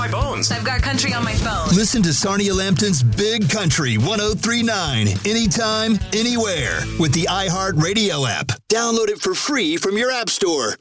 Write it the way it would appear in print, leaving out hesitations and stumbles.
my bones. I've got country on my phone. Listen to Sarnia Lambton's Big Country 1039 anytime, anywhere with the iHeartRadio app. Download it for free from your app store.